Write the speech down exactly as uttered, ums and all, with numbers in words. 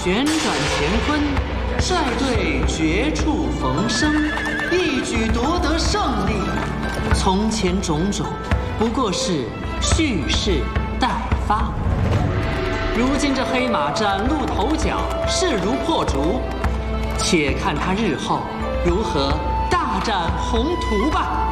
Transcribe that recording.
旋转乾坤，率队绝处逢生，一举夺得胜利。从前种种，不过是蓄势待发。如今这黑马崭露头角，势如破竹，且看他日后如何大展宏图吧。